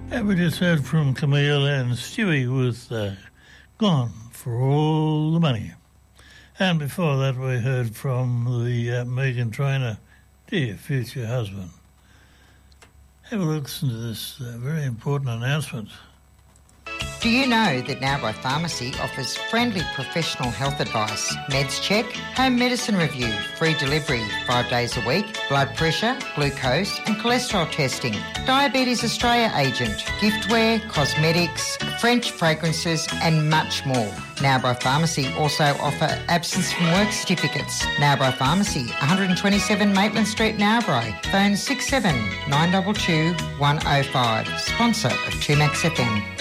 And we just heard from Camille and Stewie with Gone for All the Money. And before that we heard from the Megan Trainor, Dear Future Husband. Have a listen to this very important announcement. Do you know that Now by Pharmacy offers friendly professional health advice, meds check, home medicine review, free delivery 5 days a week, blood pressure, glucose and cholesterol testing, Diabetes Australia agent, giftware, cosmetics, French fragrances and much more. Now by Pharmacy also offer absence from work certificates. Now by Pharmacy, 127 Maitland Street, Nowbray. Phone 67 922 105. Sponsor of 2Max FM.